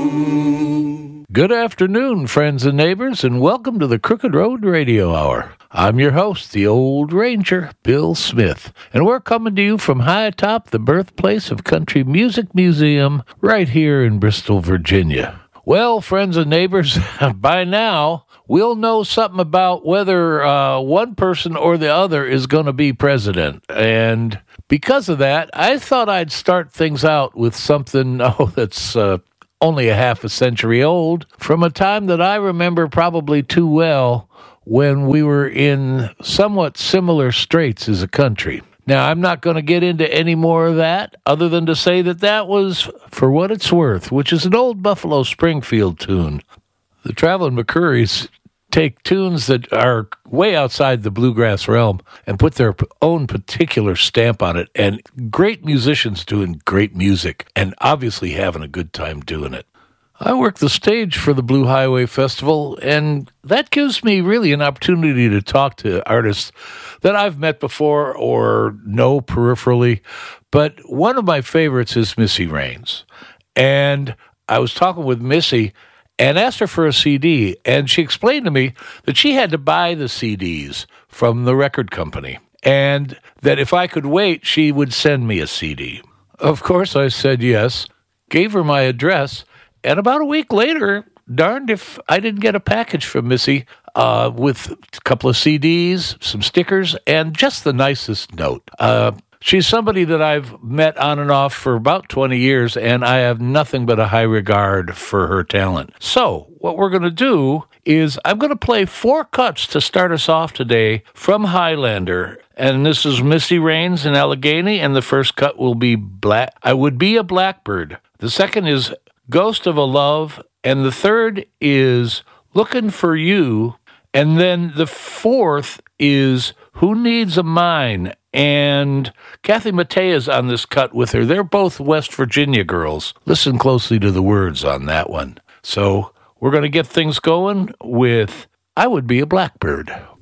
Good afternoon, friends and neighbors, and welcome to the Crooked Road Radio Hour. I'm your host, the Old Ranger, Bill Smith, and we're coming to you from high atop the birthplace of Country Music Museum right here in Bristol, Virginia. Well, friends and neighbors, by now, we'll know something about whether one person or the other is going to be president. And because of that, I thought I'd start things out with something that's only a half a century old, from a time that I remember probably too well when we were in somewhat similar straits as a country. Now, I'm not going to get into any more of that, other than to say that that was For What It's Worth, which is an old Buffalo Springfield tune. The Traveling McCourys take tunes that are way outside the bluegrass realm and put their own particular stamp on it, and great musicians doing great music and obviously having a good time doing it. I work the stage for the Blue Highway Festival, and that gives me really an opportunity to talk to artists that I've met before or know peripherally, but one of my favorites is Missy Raines. And I was talking with Missy and asked her for a CD, and she explained to me that she had to buy the CDs from the record company, and that if I could wait, she would send me a CD. Of course, I said yes, gave her my address, and about a week later, darned if I didn't get a package from Missy with a couple of CDs, some stickers, and just the nicest note. She's somebody that I've met on and off for about 20 years, and I have nothing but a high regard for her talent. So what we're going to do is I'm going to play 4 cuts to start us off today from Highlander. And this is Missy Raines in Allegheny, and the first cut will be I Would Be a Blackbird. The second is Ghost of a Love, and the third is Looking for You, and then the fourth is Who Needs a Mine? And Kathy Mattea's on this cut with her. They're both West Virginia girls. Listen closely to the words on that one. So we're going to get things going with I Would Be a Blackbird.